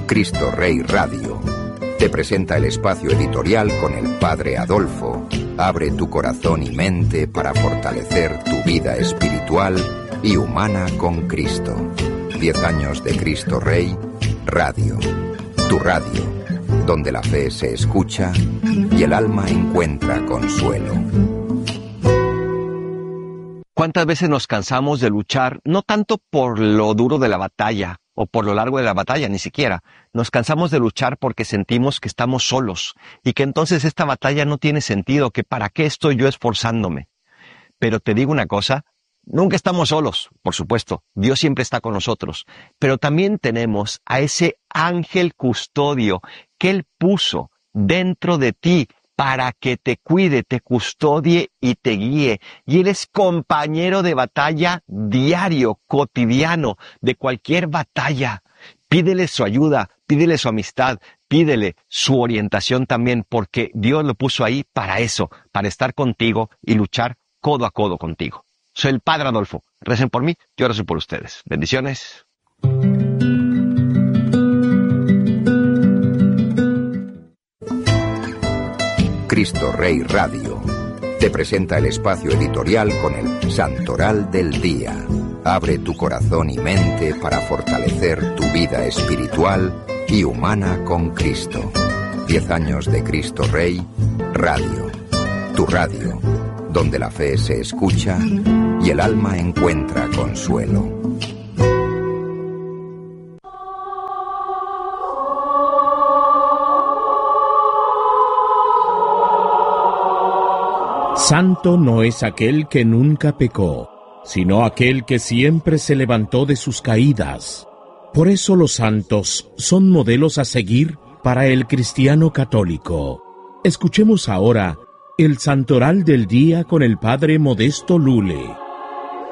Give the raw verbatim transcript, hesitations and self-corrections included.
Cristo Rey Radio te presenta el espacio editorial con el Padre Adolfo. Abre tu corazón y mente para fortalecer tu vida espiritual y humana con Cristo. Diez años de Cristo Rey Radio. Tu radio, donde la fe se escucha y el alma encuentra consuelo. ¿Cuántas veces nos cansamos de luchar, no tanto por lo duro de la batalla o por lo largo de la batalla, ni siquiera? Nos cansamos de luchar porque sentimos que estamos solos y que entonces esta batalla no tiene sentido, que para qué estoy yo esforzándome. Pero te digo una cosa, nunca estamos solos, por supuesto, Dios siempre está con nosotros, pero también tenemos a ese ángel custodio que Él puso dentro de ti, para que te cuide, te custodie y te guíe. Y Él es compañero de batalla diario, cotidiano, de cualquier batalla. Pídele su ayuda, pídele su amistad, pídele su orientación también, porque Dios lo puso ahí para eso, para estar contigo y luchar codo a codo contigo. Soy el Padre Adolfo. Recen por mí, yo rezo por ustedes. Bendiciones. Cristo Rey Radio te presenta el espacio editorial con el Santoral del Día. Abre tu corazón y mente para fortalecer tu vida espiritual y humana con Cristo. Diez años de Cristo Rey Radio. Tu radio, donde la fe se escucha y el alma encuentra consuelo. Santo no es aquel que nunca pecó, sino aquel que siempre se levantó de sus caídas. Por eso los santos son modelos a seguir para el cristiano católico. Escuchemos ahora el Santoral del Día con el Padre Modesto Lule.